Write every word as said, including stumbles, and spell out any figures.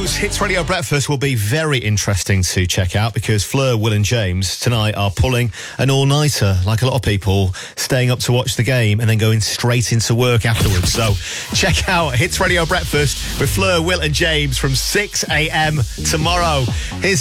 Tomorrow's Hits Radio Breakfast will be very interesting to check out because Fleur, Will and James tonight are pulling an all-nighter, like a lot of people, staying up to watch the game and then going straight into work afterwards. So check out Hits Radio Breakfast with Fleur, Will and James from six a.m. tomorrow. Here's